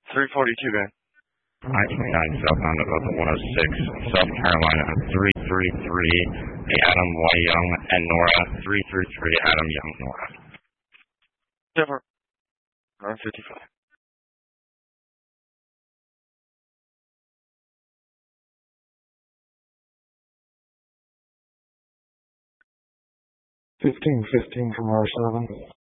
342, man. I-29 southbound of 106, South Carolina, 333, Adam Y. Young and Nora, 333, Adam Young, Nora. Never. 955. $15.15 from R7.